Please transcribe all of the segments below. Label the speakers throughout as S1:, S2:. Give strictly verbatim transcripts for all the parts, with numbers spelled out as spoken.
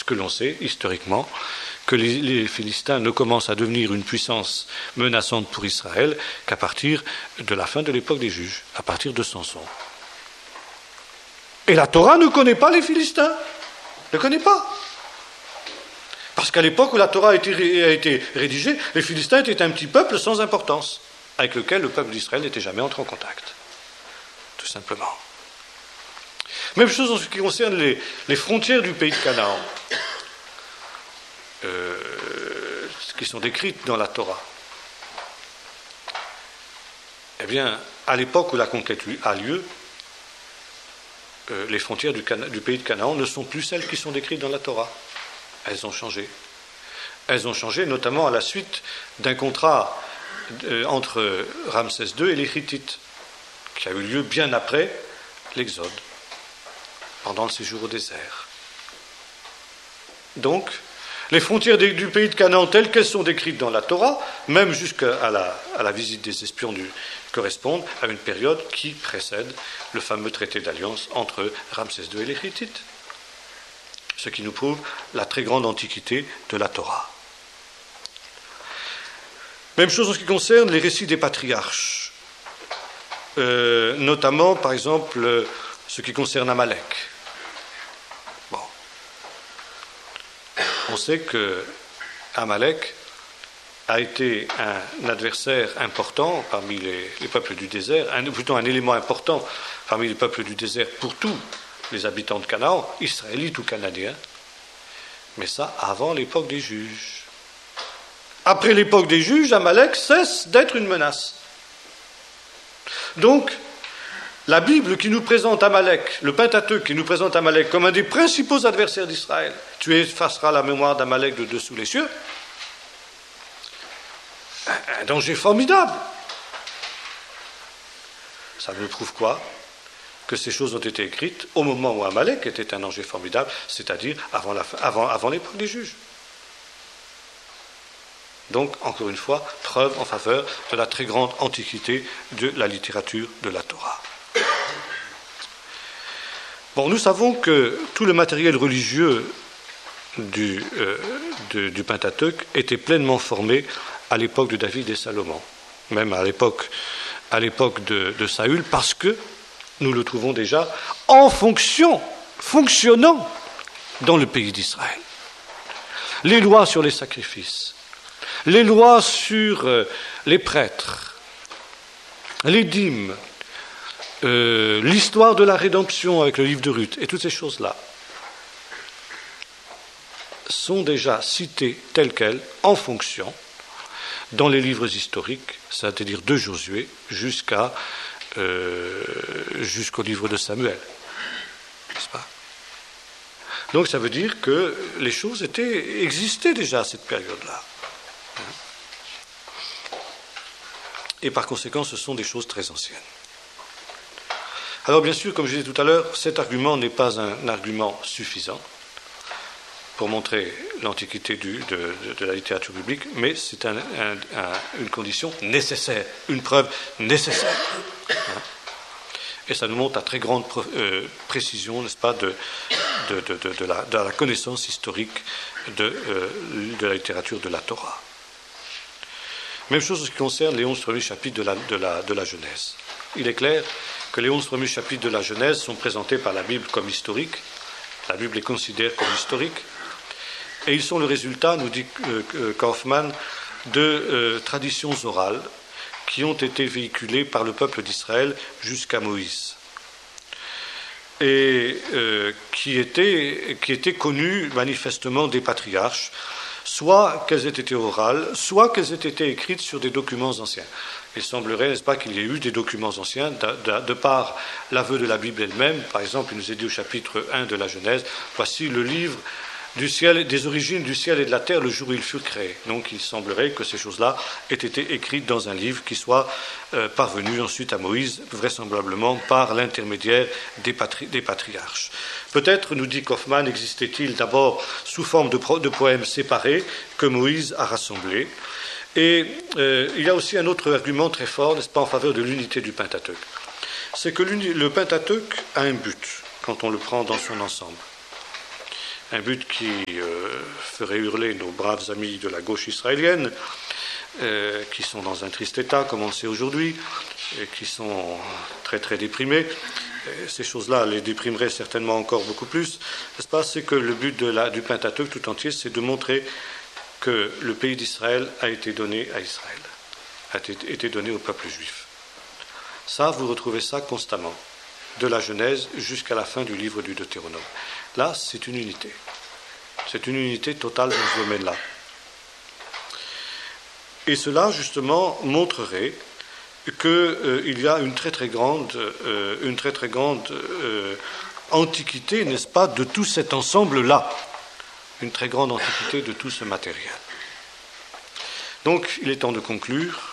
S1: que l'on sait, historiquement, que les, les Philistins ne commencent à devenir une puissance menaçante pour Israël qu'à partir de la fin de l'époque des juges, à partir de Samson. Et la Torah ne connaît pas les Philistins, ne connaît pas. Parce qu'à l'époque où la Torah a été, a été rédigée, les Philistins étaient un petit peuple sans importance, avec lequel le peuple d'Israël n'était jamais entré en contact, tout simplement. Même chose en ce qui concerne les, les frontières du pays de Canaan, euh, qui sont décrites dans la Torah. Eh bien, à l'époque où la conquête a lieu, euh, les frontières du, Cana- du pays de Canaan ne sont plus celles qui sont décrites dans la Torah. Elles ont changé. Elles ont changé notamment à la suite d'un contrat euh, entre Ramsès deux et les Hittites, qui a eu lieu bien après l'Exode, pendant le séjour au désert. Donc, les frontières du pays de Canaan telles qu'elles sont décrites dans la Torah, même jusqu'à la, à la visite des espions, du, correspondent à une période qui précède le fameux traité d'alliance entre Ramsès deux et les Hittites. Ce qui nous prouve la très grande antiquité de la Torah. Même chose en ce qui concerne les récits des patriarches, euh, notamment, par exemple, ce qui concerne Amalek. Bon. On sait que Amalek a été un adversaire important parmi les, les peuples du désert, un, plutôt un élément important parmi les peuples du désert pour tous les habitants de Canaan, israélites ou canadiens, mais ça avant l'époque des juges. Après l'époque des juges, Amalek cesse d'être une menace. Donc, la Bible qui nous présente Amalek, le Pentateuque qui nous présente Amalek comme un des principaux adversaires d'Israël, tu effaceras la mémoire d'Amalek de dessous les cieux, un danger formidable. Ça nous prouve quoi ? Que ces choses ont été écrites au moment où Amalek était un danger formidable, c'est-à-dire avant, la, avant, avant l'époque des juges. Donc, encore une fois, preuve en faveur de la très grande antiquité de la littérature de la Torah. Bon, nous savons que tout le matériel religieux du, euh, de, du Pentateuque était pleinement formé à l'époque de David et Salomon, même à l'époque, à l'époque de, de Saül, parce que nous le trouvons déjà en fonction, fonctionnant dans le pays d'Israël. Les lois sur les sacrifices, les lois sur euh, les prêtres, les dîmes, euh, l'histoire de la rédemption avec le livre de Ruth, et toutes ces choses-là sont déjà citées telles quelles, en fonction, dans les livres historiques, c'est-à-dire de Josué jusqu'à Euh, jusqu'au livre de Samuel, n'est-ce pas ? Donc ça veut dire que les choses étaient, existaient déjà à cette période-là. Et par conséquent, ce sont des choses très anciennes. Alors bien sûr, comme je disais tout à l'heure, cet argument n'est pas un argument suffisant pour montrer l'antiquité du, de, de, de la littérature biblique, mais c'est un, un, un, une condition nécessaire, une preuve nécessaire. Et ça nous montre à très grande euh, précision, n'est-ce pas, de, de, de, de, de, la, de la connaissance historique de, euh, de la littérature de la Torah. Même chose en ce qui concerne les onze premiers chapitres de la, de, la, de la Genèse. Il est clair que les onze premiers chapitres de la Genèse sont présentés par la Bible comme historiques. La Bible les considère comme historiques. Et ils sont le résultat, nous dit euh, Kaufmann, de euh, traditions orales qui ont été véhiculées par le peuple d'Israël jusqu'à Moïse, et euh, qui, étaient, qui étaient connues manifestement des patriarches, soit qu'elles aient été orales, soit qu'elles aient été écrites sur des documents anciens. Il semblerait, n'est-ce pas, qu'il y ait eu des documents anciens, de, de, de par l'aveu de la Bible elle-même. Par exemple, il nous est dit au chapitre un de la Genèse, voici le livre du ciel, des origines du ciel et de la terre le jour où ils furent créés. Donc il semblerait que ces choses-là aient été écrites dans un livre qui soit euh, parvenu ensuite à Moïse, vraisemblablement par l'intermédiaire des, patri- des patriarches. Peut-être, nous dit Kaufmann, existait-il d'abord sous forme de, pro- de poèmes séparés que Moïse a rassemblés. Et euh, il y a aussi un autre argument très fort, n'est-ce pas, en faveur de l'unité du Pentateuque. C'est que le Pentateuque a un but quand on le prend dans son ensemble. un but qui euh, ferait hurler nos braves amis de la gauche israélienne, euh, qui sont dans un triste état, comme on le sait aujourd'hui, et qui sont très très déprimés. Et ces choses-là les déprimeraient certainement encore beaucoup plus, n'est-ce pas? C'est que le but de la, du Pentateuque tout entier, c'est de montrer que le pays d'Israël a été donné à Israël, a été, été donné au peuple juif. Ça, vous retrouvez ça constamment, de la Genèse jusqu'à la fin du livre du Deutéronome. Là, c'est une unité. C'est une unité totale dans ce domaine-là. Et cela, justement, montrerait qu'il euh, y a une très très grande, euh, une très très grande euh, antiquité, n'est-ce pas, de tout cet ensemble-là. Une très grande antiquité de tout ce matériel. Donc, il est temps de conclure.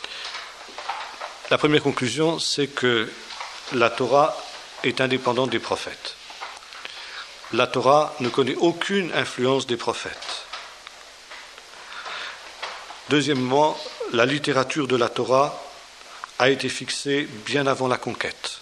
S1: La première conclusion, c'est que la Torah est indépendante des prophètes. La Torah ne connaît aucune influence des prophètes. Deuxièmement, la littérature de la Torah a été fixée bien avant la conquête.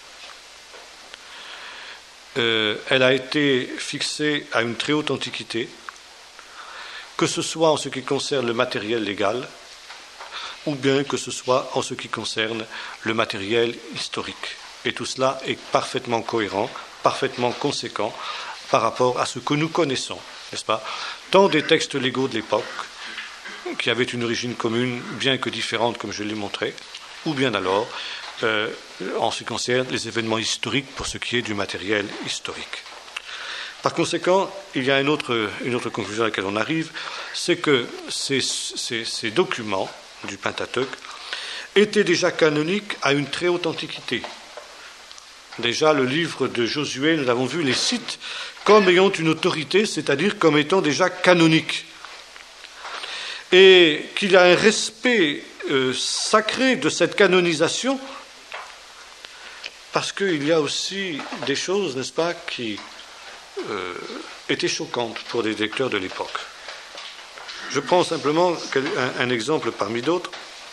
S1: Euh, elle a été fixée à une très haute antiquité, que ce soit en ce qui concerne le matériel légal, ou bien que ce soit en ce qui concerne le matériel historique. Et tout cela est parfaitement cohérent, parfaitement conséquent par rapport à ce que nous connaissons, n'est-ce pas, tant des textes légaux de l'époque, qui avaient une origine commune, bien que différente, comme je l'ai montré, ou bien alors, euh, en ce qui concerne les événements historiques pour ce qui est du matériel historique. Par conséquent, il y a une autre, une autre conclusion à laquelle on arrive, c'est que ces, ces, ces documents du Pentateuque étaient déjà canoniques à une très haute antiquité. Déjà, le livre de Josué, nous l'avons vu, les cite comme ayant une autorité, c'est-à-dire comme étant déjà canoniques. Et qu'il y a un respect euh, sacré de cette canonisation, parce qu'il y a aussi des choses, n'est-ce pas, qui euh, étaient choquantes pour les lecteurs de l'époque. Je prends simplement un, un exemple parmi d'autres.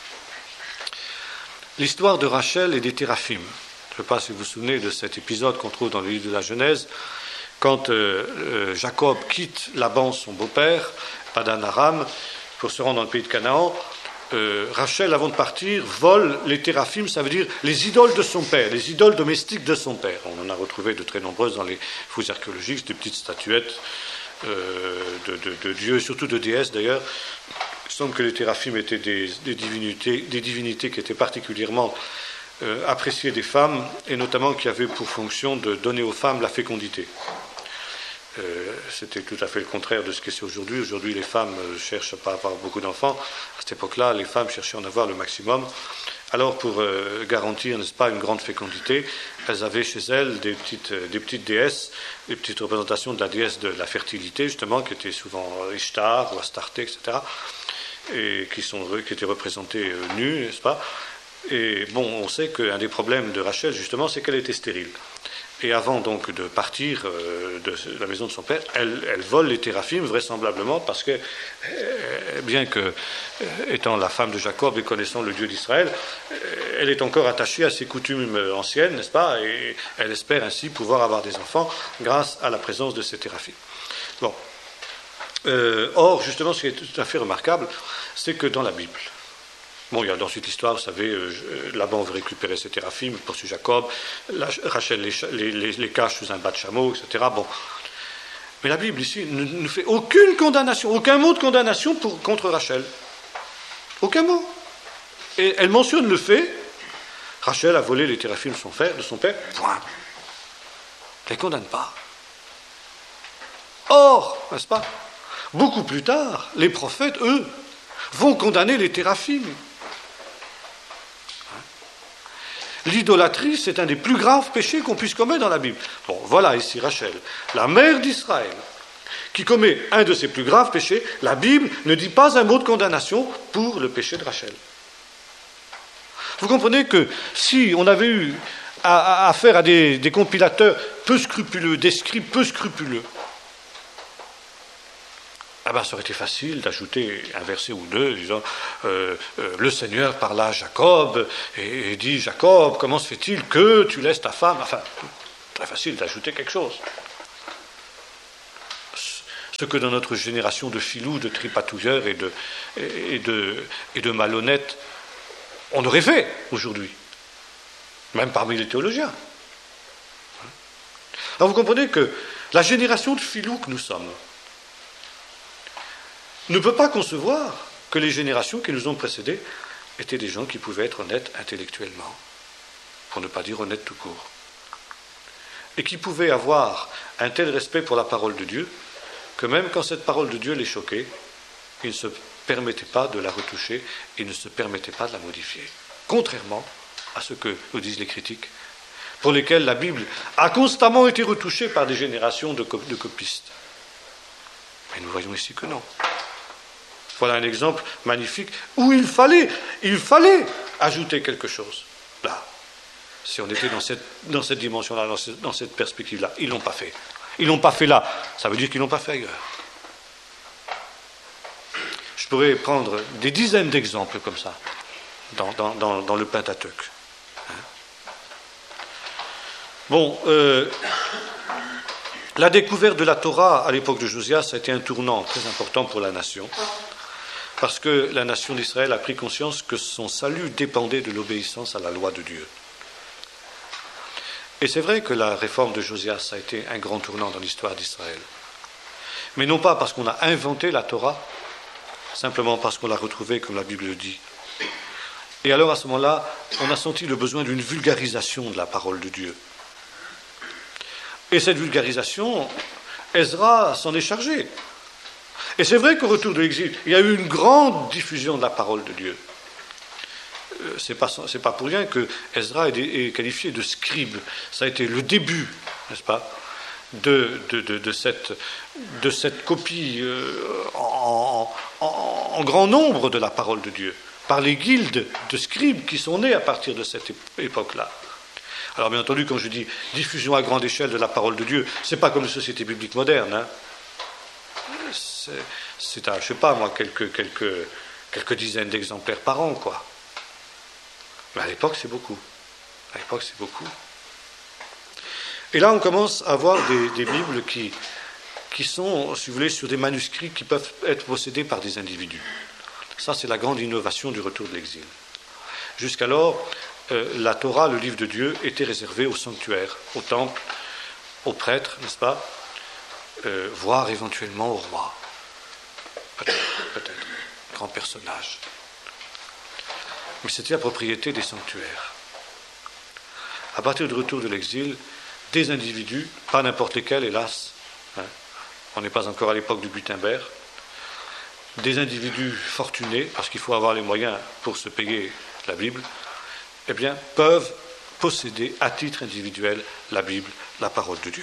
S1: L'histoire de Rachel et des Téraphim. Je ne sais pas si vous vous souvenez de cet épisode qu'on trouve dans le livre de la Genèse, quand euh, euh, Jacob quitte Laban, son beau-père, Padan Aram, pour se rendre dans le pays de Canaan. Euh, Rachel, avant de partir, vole les téraphim, ça veut dire les idoles de son père, les idoles domestiques de son père. On en a retrouvé de très nombreuses dans les fouilles archéologiques, des petites statuettes euh, de, de, de dieux, surtout de déesses d'ailleurs. Il semble que les téraphim étaient des, des, divinités, des divinités qui étaient particulièrement euh, appréciées des femmes, et notamment qui avaient pour fonction de donner aux femmes la fécondité. Euh, c'était tout à fait le contraire de ce que c'est aujourd'hui. Aujourd'hui, les femmes ne cherchent pas à avoir beaucoup d'enfants. À cette époque-là, les femmes cherchaient à en avoir le maximum. Alors, pour euh, garantir, n'est-ce pas, une grande fécondité, elles avaient chez elles des petites, euh, des petites déesses, des petites représentations de la déesse de la fertilité, justement, qui étaient souvent Ishtar ou Astarté, et cetera, et qui, sont, qui étaient représentées euh, nues, n'est-ce pas. Et bon, on sait qu'un des problèmes de Rachel, justement, c'est qu'elle était stérile. Et avant donc de partir euh, de la maison de son père, elle, elle vole les téraphim, vraisemblablement, parce que, euh, bien que, euh, étant la femme de Jacob et connaissant le Dieu d'Israël, euh, elle est encore attachée à ses coutumes anciennes, n'est-ce pas, et elle espère ainsi pouvoir avoir des enfants grâce à la présence de ces téraphim. Bon. Euh, or, justement, ce qui est tout à fait remarquable, c'est que dans la Bible, bon, il y a ensuite l'histoire, vous savez, euh, Laban veut récupérer ses téraphim, il poursuit Jacob, la, Rachel les, les, les cache sous un bas de chameau, et cetera. Bon. Mais la Bible, ici, ne, ne fait aucune condamnation, aucun mot de condamnation pour, contre Rachel. Aucun mot. Et elle mentionne le fait, Rachel a volé les téraphim de son, frère, de son père, point. Elle ne condamne pas. Or, n'est-ce pas, beaucoup plus tard, les prophètes, eux, vont condamner les téraphim. L'idolâtrie, c'est un des plus graves péchés qu'on puisse commettre dans la Bible. Bon, voilà ici Rachel, la mère d'Israël, qui commet un de ses plus graves péchés. La Bible ne dit pas un mot de condamnation pour le péché de Rachel. Vous comprenez que si on avait eu affaire à, à, à des, des compilateurs peu scrupuleux, des scribes peu scrupuleux, ah ben, ça aurait été facile d'ajouter un verset ou deux disant euh, euh, le Seigneur parla à Jacob et, et dit Jacob, comment se fait-il que tu laisses ta femme? Enfin, très facile d'ajouter quelque chose. Ce que dans notre génération de filous, de tripatouilleurs et de, et de, et de malhonnêtes, on aurait fait aujourd'hui, même parmi les théologiens. Alors vous comprenez que la génération de filous que nous sommes ne peut pas concevoir que les générations qui nous ont précédés étaient des gens qui pouvaient être honnêtes intellectuellement, pour ne pas dire honnêtes tout court, et qui pouvaient avoir un tel respect pour la parole de Dieu que même quand cette parole de Dieu les choquait, ils ne se permettaient pas de la retoucher, ils ne se permettaient pas de la modifier, contrairement à ce que nous disent les critiques, pour lesquels la Bible a constamment été retouchée par des générations de, cop- de copistes. Mais nous voyons ici que non. Voilà un exemple magnifique où il fallait, il fallait ajouter quelque chose. Là, si on était dans cette, dans cette dimension-là, dans cette, dans cette perspective-là, ils ne l'ont pas fait. Ils ne l'ont pas fait là, ça veut dire qu'ils ne l'ont pas fait ailleurs. Je pourrais prendre des dizaines d'exemples comme ça dans, dans, dans, dans le Pentateuque. Hein? Bon, euh, la découverte de la Torah à l'époque de Josias a été un tournant très important pour la nation, parce que la nation d'Israël a pris conscience que son salut dépendait de l'obéissance à la loi de Dieu. Et c'est vrai que la réforme de Josias a été un grand tournant dans l'histoire d'Israël. Mais non pas parce qu'on a inventé la Torah, simplement parce qu'on l'a retrouvée comme la Bible le dit. Et alors à ce moment-là, on a senti le besoin d'une vulgarisation de la parole de Dieu. Et cette vulgarisation, Ezra s'en est chargé. Et c'est vrai qu'au retour de l'exil, il y a eu une grande diffusion de la parole de Dieu. Ce n'est pas, c'est pas pour rien que Ezra est, est qualifié de scribe. Ça a été le début, n'est-ce pas, de, de, de, de, cette, de cette copie euh, en, en, en grand nombre de la parole de Dieu, par les guildes de scribes qui sont nées à partir de cette époque-là. Alors bien entendu, quand je dis diffusion à grande échelle de la parole de Dieu, ce n'est pas comme les sociétés bibliques modernes, hein. C'est, c'est à, je ne sais pas moi, quelques, quelques, quelques dizaines d'exemplaires par an, quoi. Mais à l'époque, c'est beaucoup. À l'époque, c'est beaucoup. Et là, on commence à avoir des, des Bibles qui, qui sont, si vous voulez, sur des manuscrits qui peuvent être possédés par des individus. Ça, c'est la grande innovation du retour de l'exil. Jusqu'alors, euh, la Torah, le livre de Dieu, était réservé au sanctuaire, au temple, aux prêtres, n'est-ce pas, euh, voire éventuellement au roi. Peut-être, peut-être, grand personnage. Mais c'était la propriété des sanctuaires. À partir du retour de l'exil, des individus, pas n'importe lesquels, hélas, hein, on n'est pas encore à l'époque du Gutenberg, des individus fortunés, parce qu'il faut avoir les moyens pour se payer la Bible, eh bien, peuvent posséder à titre individuel la Bible, la parole de Dieu.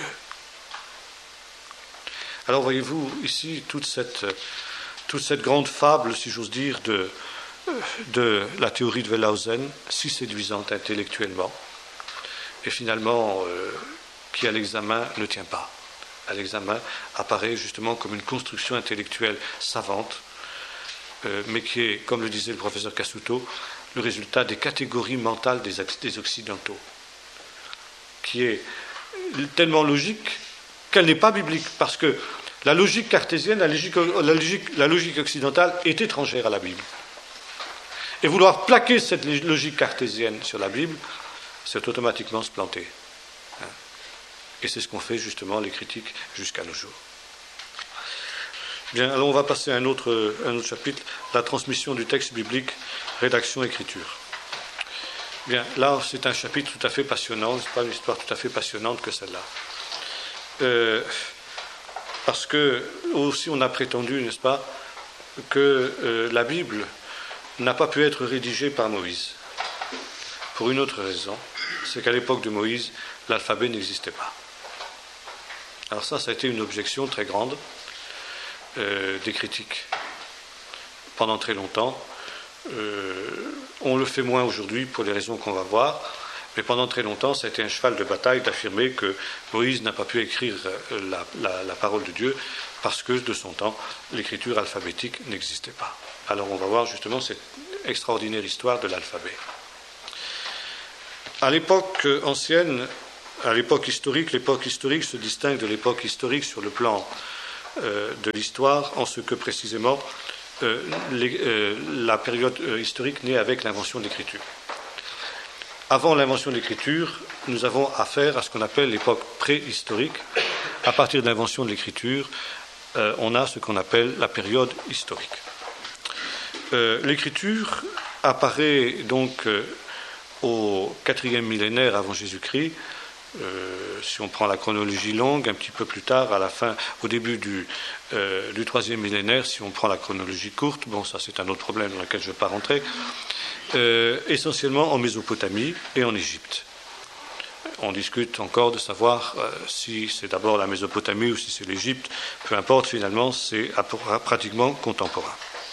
S1: Alors voyez-vous ici toute cette, toute cette grande fable, si j'ose dire, de, de la théorie de Wellhausen, si séduisante intellectuellement, et finalement euh, qui à l'examen ne tient pas. À l'examen apparaît justement comme une construction intellectuelle savante, euh, mais qui est, comme le disait le professeur Cassuto, le résultat des catégories mentales des, des Occidentaux, qui est tellement logique qu'elle n'est pas biblique, parce que la logique cartésienne, la logique, la logique, la logique occidentale est étrangère à la Bible. Et vouloir plaquer cette logique cartésienne sur la Bible, c'est automatiquement se planter. Et c'est ce qu'ont fait justement les critiques jusqu'à nos jours. Bien, alors on va passer à un autre, un autre chapitre, la transmission du texte biblique, rédaction, écriture. Bien, là c'est un chapitre tout à fait passionnant, c'est pas une histoire tout à fait passionnante que celle-là. Euh, parce que aussi on a prétendu, n'est-ce pas, que euh, la Bible n'a pas pu être rédigée par Moïse. Pour une autre raison, c'est qu'à l'époque de Moïse, l'alphabet n'existait pas. Alors ça, ça a été une objection très grande euh, des critiques. Pendant très longtemps, euh, on le fait moins aujourd'hui pour les raisons qu'on va voir, mais pendant très longtemps, ça a été un cheval de bataille d'affirmer que Moïse n'a pas pu écrire la, la, la parole de Dieu parce que, de son temps, l'écriture alphabétique n'existait pas. Alors on va voir justement cette extraordinaire histoire de l'alphabet. À l'époque ancienne, à l'époque historique, l'époque historique se distingue de l'époque historique sur le plan euh, de l'histoire, en ce que précisément euh, les, euh, la période euh, historique naît avec l'invention de l'écriture. Avant l'invention de l'écriture, nous avons affaire à ce qu'on appelle l'époque préhistorique. À partir de l'invention de l'écriture, euh, on a ce qu'on appelle la période historique. Euh, l'écriture apparaît donc euh, au quatrième millénaire avant Jésus-Christ. Euh, si on prend la chronologie longue, un petit peu plus tard, à la fin, au début du, euh, du troisième millénaire, si on prend la chronologie courte, bon, ça c'est un autre problème dans lequel je ne vais pas rentrer, euh, essentiellement en Mésopotamie et en Égypte. On discute encore de savoir euh, si c'est d'abord la Mésopotamie ou si c'est l'Égypte, peu importe, finalement, c'est pratiquement contemporain.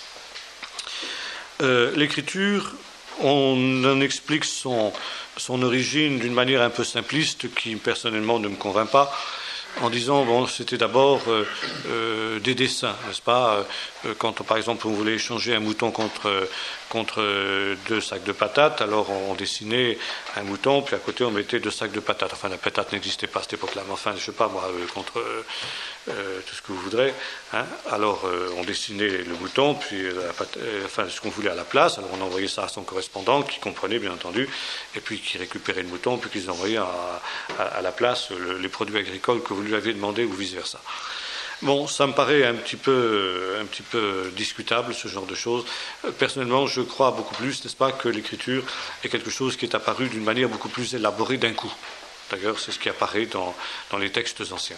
S1: Euh, l'écriture, on en explique son, son origine d'une manière un peu simpliste qui personnellement ne me convainc pas, en disant bon, c'était d'abord euh, euh, des dessins, n'est-ce pas, euh, quand par exemple on voulait échanger un mouton contre, contre euh, deux sacs de patates, alors on dessinait un mouton, puis à côté on mettait deux sacs de patates. Enfin, la patate n'existait pas à cette époque-là, mais enfin, je ne sais pas moi, euh, contre euh, euh, tout ce que vous voudrez. Hein. Alors euh, on dessinait le mouton, puis euh, la patate, euh, enfin ce qu'on voulait à la place, alors on envoyait ça à son correspondant, qui comprenait bien entendu, et puis qui récupérait le mouton, puis qui envoyait à, à, à la place le, les produits agricoles que vous lui aviez demandé ou vice-versa. Bon, ça me paraît un petit peu, un petit peu discutable, ce genre de choses. Personnellement, je crois beaucoup plus, n'est-ce pas, que l'écriture est quelque chose qui est apparu d'une manière beaucoup plus élaborée d'un coup. D'ailleurs, c'est ce qui apparaît dans, dans les textes anciens.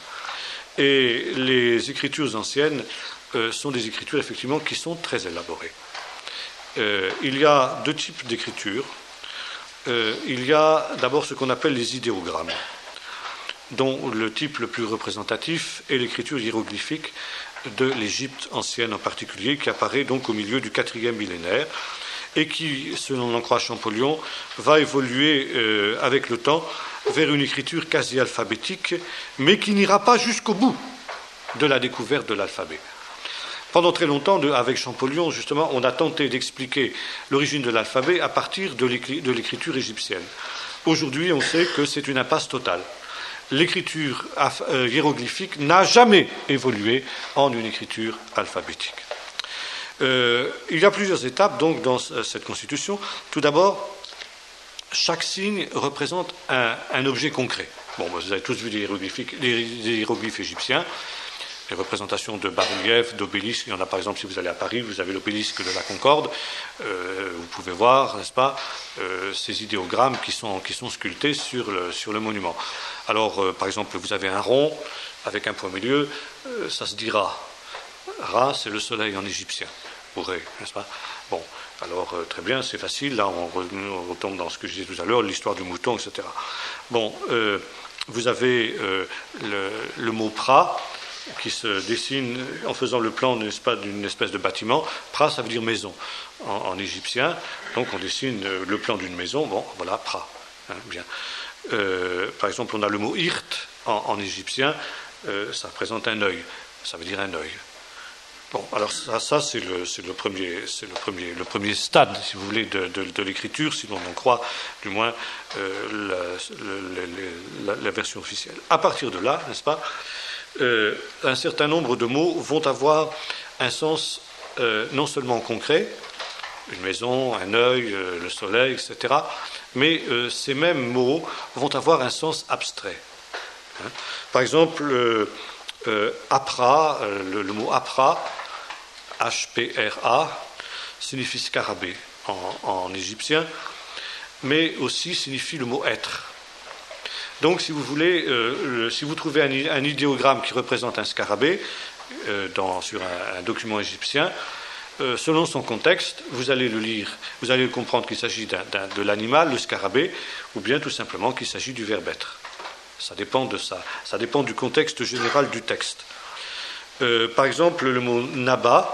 S1: Et les écritures anciennes euh, sont des écritures, effectivement, qui sont très élaborées. Euh, il y a deux types d'écritures. Euh, il y a d'abord ce qu'on appelle les idéogrammes, dont le type le plus représentatif est l'écriture hiéroglyphique de l'Égypte ancienne en particulier, qui apparaît donc au milieu du quatrième millénaire et qui, selon l'en croit Champollion, va évoluer euh, avec le temps vers une écriture quasi alphabétique, mais qui n'ira pas jusqu'au bout de la découverte de l'alphabet. Pendant très longtemps, de, avec Champollion, justement, on a tenté d'expliquer l'origine de l'alphabet à partir de l'écriture égyptienne. Aujourd'hui, on sait que c'est une impasse totale. L'écriture euh, hiéroglyphique n'a jamais évolué en une écriture alphabétique. Euh, il y a plusieurs étapes donc dans cette constitution. Tout d'abord, chaque signe représente un, un objet concret. Bon, vous avez tous vu les hiéroglyphes, les, les hiéroglyphes égyptiens, les représentations de bas-reliefs, d'obélisques. Il y en a par exemple, si vous allez à Paris, vous avez l'obélisque de la Concorde. Euh, vous pouvez voir, n'est-ce pas, euh, ces idéogrammes qui sont, qui sont sculptés sur le, sur le monument. Alors, euh, par exemple, vous avez un rond avec un point au milieu, euh, ça se dit Ra. Ra, c'est le soleil en égyptien, ou Ré, n'est-ce pas? Bon, alors euh, très bien, c'est facile. Là, on, re, on retombe dans ce que je disais tout à l'heure, l'histoire du mouton, et cetera. Bon, euh, vous avez euh, le, le mot Pra, qui se dessine en faisant le plan, n'est-ce pas, d'une espèce de bâtiment. Pra, ça veut dire maison en, en égyptien. Donc on dessine le plan d'une maison. Bon, voilà, Pra. Hein, bien. Euh, par exemple, on a le mot Irt en, en égyptien. Euh, ça représente un œil. Ça veut dire un œil. Bon, alors ça, ça c'est, le, c'est, le premier, c'est le, premier, le premier stade, si vous voulez, de, de, de l'écriture, si l'on en croit, du moins, euh, la, le, la, la version officielle. À partir de là, n'est-ce pas, Euh, un certain nombre de mots vont avoir un sens euh, non seulement concret, une maison, un œil, euh, le soleil, et cetera, mais euh, ces mêmes mots vont avoir un sens abstrait. Hein. Par exemple, euh, euh, apra, euh, le, le mot apra, H P R A, signifie scarabée en, en égyptien, mais aussi signifie le mot être. Donc, si vous voulez, euh, si vous trouvez un, un idéogramme qui représente un scarabée euh, dans, sur un, un document égyptien, euh, selon son contexte, vous allez le lire, vous allez comprendre qu'il s'agit d'un, d'un, de l'animal, le scarabée, ou bien tout simplement qu'il s'agit du verbe être. Ça dépend de ça. Ça dépend du contexte général du texte. Euh, par exemple, le mot naba,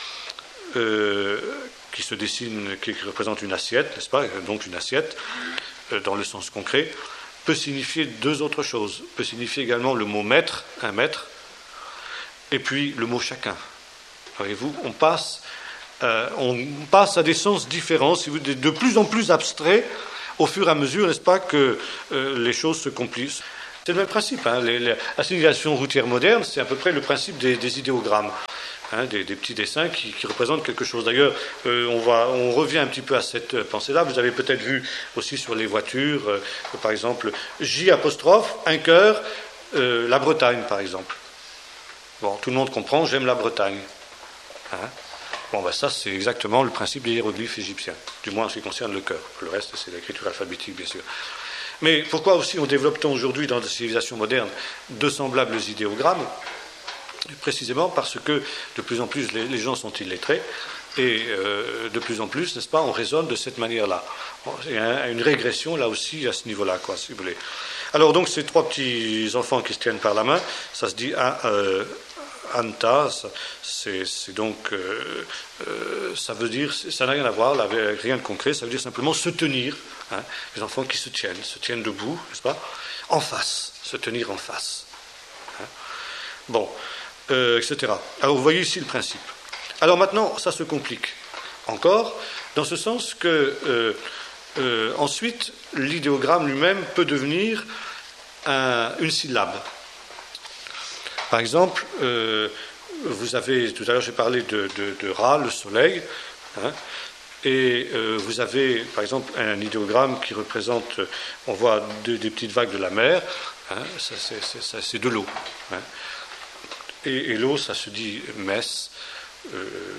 S1: euh, qui se dessine, qui représente une assiette, n'est-ce pas? Donc une assiette, euh, dans le sens concret, peut signifier deux autres choses. Peut signifier également le mot maître, un maître, et puis le mot chacun. Voyez-vous, on passe, euh, on passe à des sens différents, si vous voulez, de plus en plus abstraits, au fur et à mesure, n'est-ce pas, que euh, les choses se compliquent. C'est le même principe. Hein. Les, les, la signalisation routière moderne, c'est à peu près le principe des, des idéogrammes. Hein, des, des petits dessins qui, qui représentent quelque chose. D'ailleurs, euh, on, va, on revient un petit peu à cette pensée-là. Vous avez peut-être vu aussi sur les voitures, euh, par exemple, J apostrophe, un cœur, euh, la Bretagne, par exemple. Bon, tout le monde comprend, j'aime la Bretagne. Hein. Bon, ben ça, c'est exactement le principe des hiéroglyphes égyptiens, du moins en ce qui concerne le cœur. Le reste, c'est l'écriture alphabétique, bien sûr. Mais pourquoi aussi on développe-t-on aujourd'hui dans la civilisation moderne de semblables idéogrammes ? Précisément parce que de plus en plus les, les gens sont illettrés et euh, de plus en plus, n'est-ce pas, on raisonne de cette manière-là. Bon, il y a une régression là aussi à ce niveau-là, quoi, si vous voulez. Alors donc ces trois petits enfants qui se tiennent par la main, ça se dit euh, anta, c'est, c'est donc, euh, euh, ça veut dire, ça n'a rien à voir là, avec rien de concret, ça veut dire simplement se tenir, hein, les enfants qui se tiennent, se tiennent debout, n'est-ce pas, en face, se tenir en face. Hein. Bon. Euh, et cetera. Alors vous voyez ici le principe. Alors maintenant, ça se complique encore, dans ce sens que euh, euh, ensuite, l'idéogramme lui-même peut devenir un, une syllabe. Par exemple, euh, vous avez, tout à l'heure j'ai parlé de, de, de Ra, le soleil, hein, et euh, vous avez par exemple un idéogramme qui représente, on voit de, des petites vagues de la mer, hein, ça, c'est, c'est, ça, c'est de l'eau. Hein. Et, et l'eau, ça se dit mess. Euh,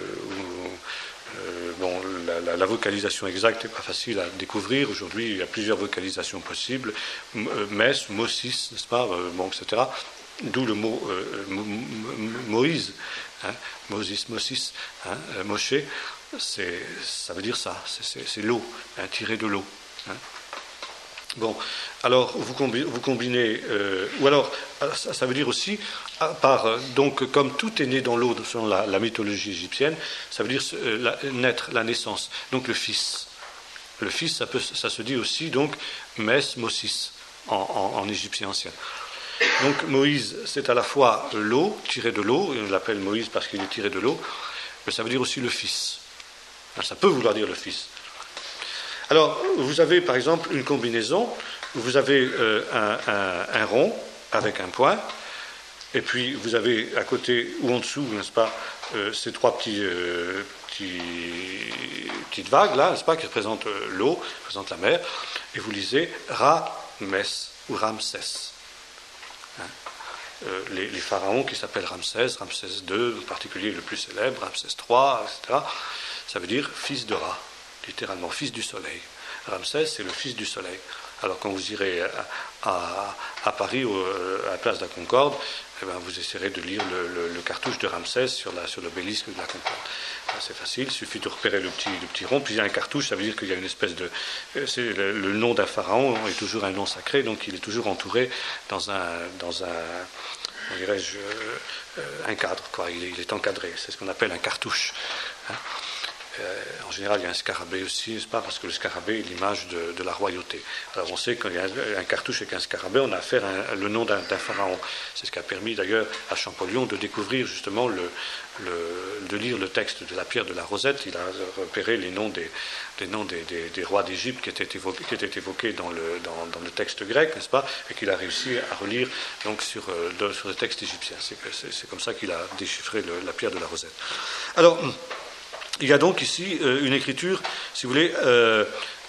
S1: euh, bon, la, la, la vocalisation exacte n'est pas facile à découvrir. Aujourd'hui, il y a plusieurs vocalisations possibles. M- mess, mosis, n'est-ce pas, euh, bon, et cetera. D'où le mot euh, Moïse, hein, Moses, Mosis, hein, euh, Moshe, c'est, ça veut dire ça, c'est, c'est, c'est l'eau, hein, tiré de l'eau. Hein. Bon, alors vous combinez, vous combinez euh, ou alors ça, ça veut dire aussi, par, donc comme tout est né dans l'eau selon la, la mythologie égyptienne, ça veut dire euh, la, naître, la naissance, donc le fils. Le fils, ça, peut, ça se dit aussi donc Mes, Mosis, en, en, en égyptien ancien. Donc Moïse, c'est à la fois l'eau, tiré de l'eau, on l'appelle Moïse parce qu'il est tiré de l'eau, mais ça veut dire aussi le fils. Ça peut vouloir dire le fils. Alors, vous avez par exemple une combinaison, vous avez euh, un, un, un rond avec un point, et puis vous avez à côté ou en dessous, n'est-ce pas, euh, ces trois petits, euh, petits, petites vagues là, n'est-ce pas, qui représentent euh, l'eau, qui représentent la mer, et vous lisez Ra-Mes ou Ramsès. Hein, euh, les, les pharaons qui s'appellent Ramsès, Ramsès deux, en particulier le plus célèbre, Ramsès trois, et cetera, ça veut dire fils de Ra. Littéralement, fils du soleil. Ramsès, c'est le fils du soleil. Alors, quand vous irez à, à, à Paris, au, à la place de la Concorde, eh ben, vous essaierez de lire le, le, le cartouche de Ramsès sur, la, sur l'obélisque de la Concorde. Ben, c'est facile, il suffit de repérer le petit, le petit rond, puis il y a un cartouche, ça veut dire qu'il y a une espèce de... C'est le, le nom d'un pharaon est toujours un nom sacré, donc il est toujours entouré dans un... Dans un on dirais-je, euh, un cadre, quoi. Il est, il est encadré, c'est ce qu'on appelle un cartouche. Hein. Euh, en général, il y a un scarabée aussi, n'est-ce pas, parce que le scarabée est l'image de, de la royauté. Alors on sait qu'il y a un, un cartouche avec un scarabée, on a affaire à le nom d'un, d'un pharaon. C'est ce qui a permis d'ailleurs à Champollion de découvrir justement, le, le, de lire le texte de la pierre de la Rosette. Il a repéré les noms des, les noms des, des, des rois d'Égypte qui étaient évoqués, qui étaient évoqués dans, le, dans, dans le texte grec, n'est-ce pas, et qu'il a réussi à relire donc, sur, de, sur le texte égyptien. C'est, c'est, c'est comme ça qu'il a déchiffré le, la pierre de la Rosette. Alors... il y a donc ici euh, une écriture, si vous voulez, euh,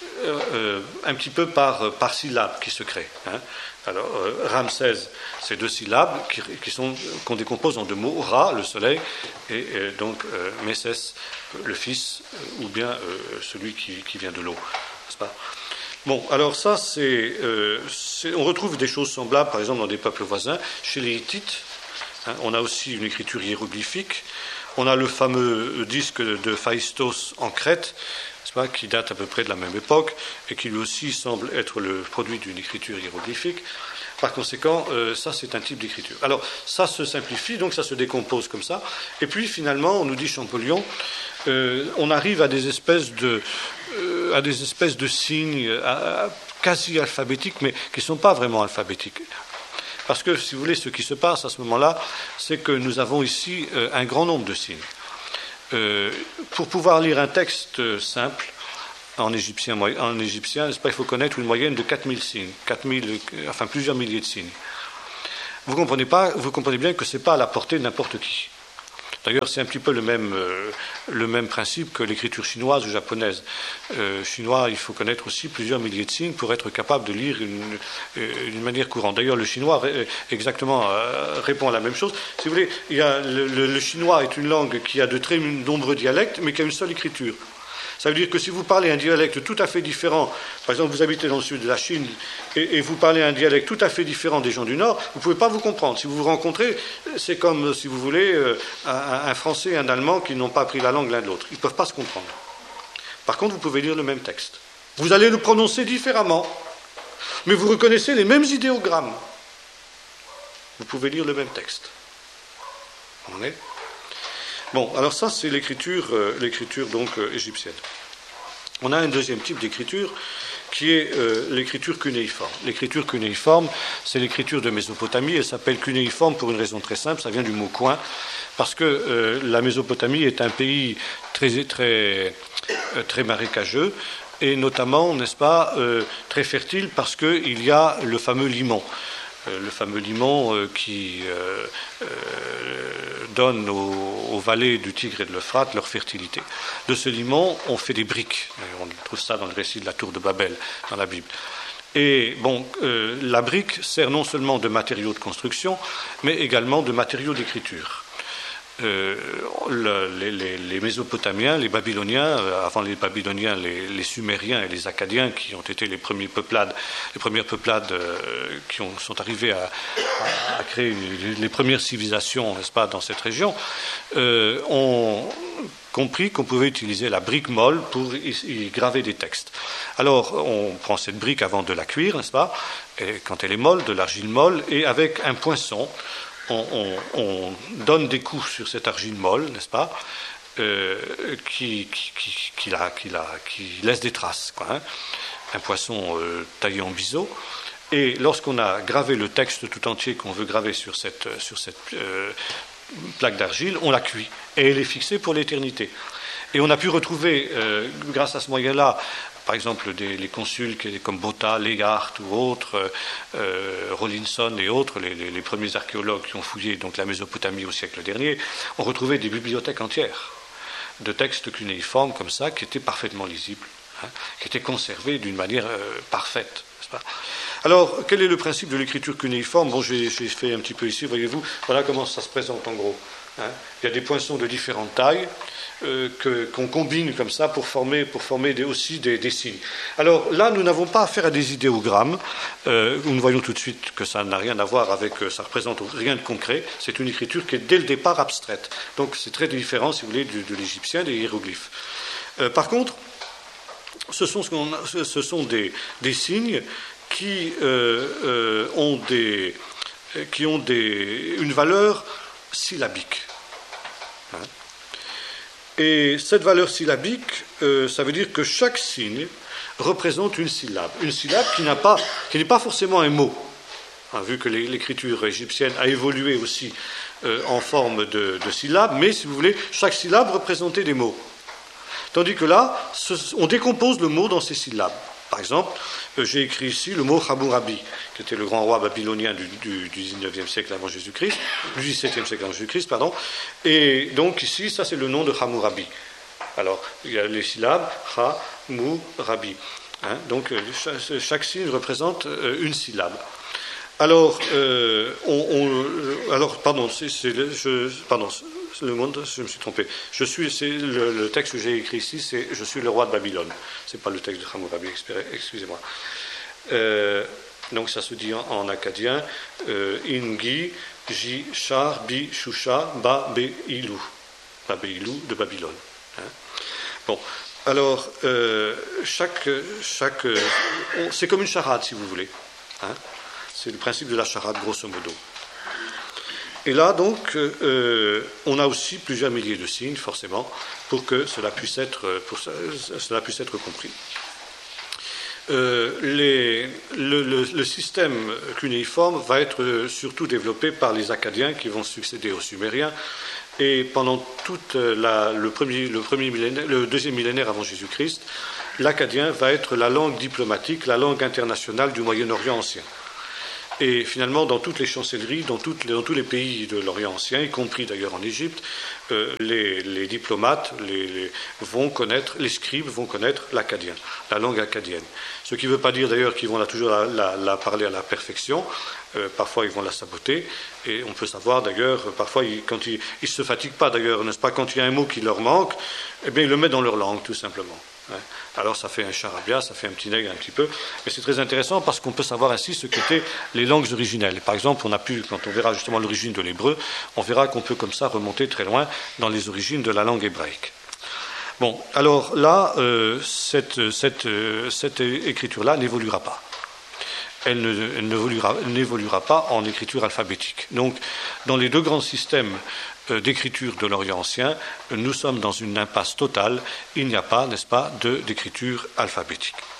S1: euh, un petit peu par, par syllabe qui se crée. Hein. Alors, euh, Ramsès, c'est deux syllabes qui, qui sont, qu'on décompose en deux mots, Ra, le soleil, et, et donc euh, Mésès, le fils, euh, ou bien euh, celui qui, qui vient de l'eau, n'est-ce pas ? Bon, alors ça, c'est, euh, c'est, on retrouve des choses semblables, par exemple, dans des peuples voisins. Chez les Hittites, hein, on a aussi une écriture hiéroglyphique. On a le fameux disque de Phaistos en Crète, n'est-ce pas, qui date à peu près de la même époque et qui lui aussi semble être le produit d'une écriture hiéroglyphique. Par conséquent, euh, ça c'est un type d'écriture. Alors ça se simplifie, donc ça se décompose comme ça. Et puis finalement, on nous dit Champollion, euh, on arrive à des espèces de, euh, à des espèces de signes à, à, quasi alphabétiques, mais qui ne sont pas vraiment alphabétiques. Parce que, si vous voulez, ce qui se passe à ce moment-là, c'est que nous avons ici euh, un grand nombre de signes. Euh, pour pouvoir lire un texte simple, en égyptien, en égyptien n'est-ce pas, il faut connaître une moyenne de quatre mille signes, quatre mille, enfin plusieurs milliers de signes. Vous comprenez pas, vous comprenez bien que ce n'est pas à la portée de n'importe qui. D'ailleurs, c'est un petit peu le même, euh, le même principe que l'écriture chinoise ou japonaise. Euh, chinois, il faut connaître aussi plusieurs milliers de signes pour être capable de lire d'une une manière courante. D'ailleurs, le chinois exactement euh, répond à la même chose. Si vous voulez, il y a le, le, le chinois est une langue qui a de très nombreux dialectes, mais qui a une seule écriture. Ça veut dire que si vous parlez un dialecte tout à fait différent, par exemple, vous habitez dans le sud de la Chine et, et vous parlez un dialecte tout à fait différent des gens du Nord, vous ne pouvez pas vous comprendre. Si vous vous rencontrez, c'est comme, si vous voulez, un, un Français et un Allemand qui n'ont pas appris la langue l'un de l'autre. Ils ne peuvent pas se comprendre. Par contre, vous pouvez lire le même texte. Vous allez le prononcer différemment, mais vous reconnaissez les mêmes idéogrammes. Vous pouvez lire le même texte. On est ? Bon, alors ça, c'est l'écriture, euh, l'écriture donc euh, égyptienne. On a un deuxième type d'écriture qui est euh, l'écriture cunéiforme. L'écriture cunéiforme, c'est l'écriture de Mésopotamie. Elle s'appelle cunéiforme pour une raison très simple, ça vient du mot coin, parce que euh, la Mésopotamie est un pays très, très, euh, très marécageux, et notamment, n'est-ce pas, euh, très fertile, parce qu'il y a le fameux limon. Le fameux limon euh, qui euh, euh, donne aux, aux vallées du Tigre et de l'Euphrate leur fertilité. De ce limon, on fait des briques. On trouve ça dans le récit de la tour de Babel, dans la Bible. Et bon, euh, la brique sert non seulement de matériau de construction, mais également de matériau d'écriture. Euh, le, les, les, les Mésopotamiens, les Babyloniens, euh, avant les Babyloniens, les, les Sumériens et les Akkadiens, qui ont été les premiers peuplades, les premières peuplades euh, qui ont, sont arrivés à, à, à créer les, les premières civilisations, n'est-ce pas, dans cette région, euh, ont compris qu'on pouvait utiliser la brique molle pour y, y graver des textes. Alors, on prend cette brique avant de la cuire, n'est-ce pas, et quand elle est molle, de l'argile molle, et avec un poinçon, On, on, on donne des coups sur cette argile molle, n'est-ce pas, euh, qui, qui, qui, qui, la, qui, la, qui laisse des traces, quoi, hein, un poisson euh, taillé en biseau. Et lorsqu'on a gravé le texte tout entier qu'on veut graver sur cette, sur cette euh, plaque d'argile, on la cuit. Et elle est fixée pour l'éternité. Et on a pu retrouver, euh, grâce à ce moyen-là, par exemple, des, les consuls comme Botta, Legard ou autres, euh, Rawlinson et autres, les, les, les premiers archéologues qui ont fouillé donc, la Mésopotamie au siècle dernier, ont retrouvé des bibliothèques entières de textes cunéiformes comme ça, qui étaient parfaitement lisibles, hein, qui étaient conservés d'une manière euh, parfaite. N'est-ce pas ? Alors, quel est le principe de l'écriture cunéiforme ? Bon, j'ai fait un petit peu ici, voyez-vous, voilà comment ça se présente en gros. Hein. Il y a des poinçons de différentes tailles, Euh, que, qu'on combine comme ça pour former, pour former des, aussi des, des signes. Alors là, nous n'avons pas affaire à des idéogrammes. Euh, nous voyons tout de suite que ça n'a rien à voir avec, ça représente rien de concret. C'est une écriture qui est dès le départ abstraite. Donc c'est très différent, si vous voulez, du, de l'égyptien, des hiéroglyphes. Euh, par contre, ce sont, ce qu'on a, ce sont des, des signes qui euh, euh, ont, des, qui ont des, une valeur syllabique. Hein? Et cette valeur syllabique, euh, ça veut dire que chaque signe représente une syllabe. Une syllabe qui n'a pas, qui n'est pas forcément un mot. Hein, vu que l'écriture égyptienne a évolué aussi euh, en forme de, de syllabes, mais si vous voulez, chaque syllabe représentait des mots. Tandis que là, ce, on décompose le mot dans ces syllabes. Par exemple, euh, j'ai écrit ici le mot Hammurabi, qui était le grand roi babylonien du, du, du dix-neuvième siècle avant Jésus-Christ, du dix-septième siècle avant Jésus-Christ, pardon. Et donc ici, ça c'est le nom de Hammurabi. Alors, il y a les syllabes Ha-mu-rabi. Hein, donc, euh, chaque, chaque signe représente euh, une syllabe. Alors, euh, on, on, alors, pardon, c'est, c'est le, je, pardon, le monde, je me suis trompé. Je suis, c'est le, le texte que j'ai écrit ici, c'est je suis le roi de Babylone. C'est pas le texte de Hammurabi, excusez-moi. Euh, donc ça se dit en, en acadien, euh, Ingi, Ji, Shar, Bi, Shusha, Ba, Be, Ilou. Ba, Be, Ilou de Babylone. Hein. Bon, alors, euh, chaque, chaque, on, c'est comme une charade, si vous voulez. Hein. C'est le principe de la charade, grosso modo. Et là, donc, euh, on a aussi plusieurs milliers de signes, forcément, pour que cela puisse être, pour cela puisse être compris. Euh, les, le, le, le système cunéiforme va être surtout développé par les Akkadiens qui vont succéder aux Sumériens Et pendant tout la, le, premier, le, premier millénaire, le deuxième millénaire avant Jésus-Christ, l'akkadien va être la langue diplomatique, la langue internationale du Moyen-Orient ancien. Et finalement, dans toutes les chancelleries, dans, toutes les, dans tous les pays de l'Orient ancien, y compris d'ailleurs en Égypte, euh, les, les diplomates les, les, vont connaître, les scribes vont connaître l'akkadien, la langue akkadienne. Ce qui ne veut pas dire d'ailleurs qu'ils vont la, toujours la, la, la parler à la perfection. Euh, parfois, ils vont la saboter. Et on peut savoir d'ailleurs, parfois, ils, quand ils ne se fatiguent pas d'ailleurs, n'est-ce pas, quand il y a un mot qui leur manque, eh bien, ils le mettent dans leur langue, tout simplement. Alors ça fait un charabia, ça fait un petit nègre un petit peu, mais c'est très intéressant parce qu'on peut savoir ainsi ce qu'étaient les langues originelles. Par exemple, on a pu, quand on verra justement l'origine de l'hébreu, on verra qu'on peut comme ça remonter très loin dans les origines de la langue hébraïque. Bon, alors là, euh, cette, cette, euh, cette écriture-là n'évoluera pas. Elle, ne, elle n'évoluera, n'évoluera pas en écriture alphabétique. Donc, dans les deux grands systèmes d'écriture de l'Orient ancien, nous sommes dans une impasse totale. Il n'y a pas, n'est-ce pas, de, d'écriture alphabétique.